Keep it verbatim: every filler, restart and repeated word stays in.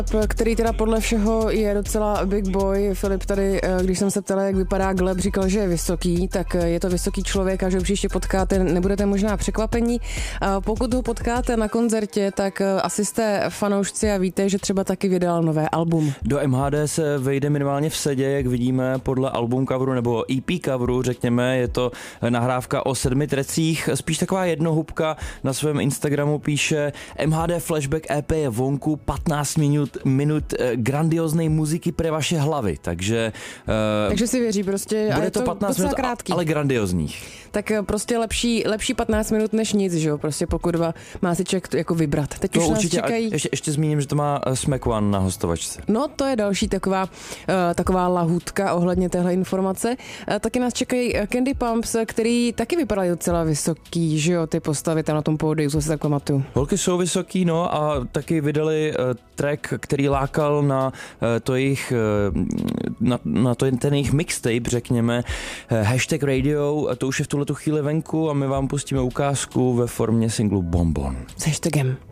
který teda podle všeho je docela big boy. Filip tady, když jsem se ptala, jak vypadá Gleb, říkal, že je vysoký, tak je to vysoký člověk a že ho příště potkáte, nebudete možná překvapení. Pokud ho potkáte na koncertě, tak asi jste fanoušci a víte, že třeba taky vydal nové album. Do M H D se vejde minimálně v sedě, jak vidíme podle album coveru nebo E P coveru, řekněme, je to nahrávka o sedmi trecích, spíš taková jednohubka. Na svém Instagramu píše: M H D Flashback E P je vonku, patnáct minut, minut grandioznej muziky pre vaše hlavy, takže... Uh, takže si věří prostě, bude a je to, to patnáct minut, krátký. Ale grandiozních. Tak prostě lepší, lepší patnáct minut než nic, že jo, prostě pokud má si člověk jako vybrat. Teď to už určitě, nás čekají... ještě, ještě zmíním, že to má Smack One na hostovačce. No, to je další taková, uh, taková lahůdka ohledně téhle informace. Uh, taky nás čekají Candy Pumps, který taky vypadají docela vysoký, že jo, ty postavy tam na tom pódiu, co si tak pamatuju. Holky jsou vysoký, no, a taky vydali uh, track, který lákal na uh, to jejich, uh, na, na to, ten jejich mixtape, řekněme, uh, hashtag radio, to už je v tuhletu chvíli venku a my vám pustíme ukázku ve formě singlu Bonbon. S hashtagem.